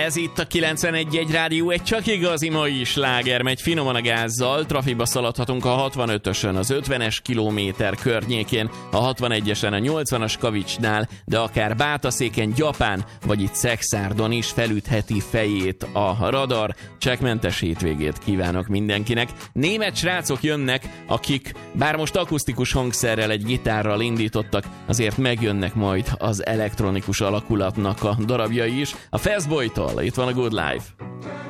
Ez itt a 91.1 Rádió, egy csak igazi mai sláger, megy finoman a gázzal, trafikba szaladhatunk a 65-ösön, az 50-es kilométer környékén, a 61-esen, a 80-as kavicsnál, de akár Bátaszéken, Gyapán, vagy itt Szekszárdon is felütheti fejét a radar. Csekkmentes hétvégét kívánok mindenkinek. Német srácok jönnek, akik bár most akusztikus hangszerrel, egy gitárral indítottak, azért megjönnek majd az elektronikus alakulatnak a darabjai is. A Fastboy-tól itt van a Good Life.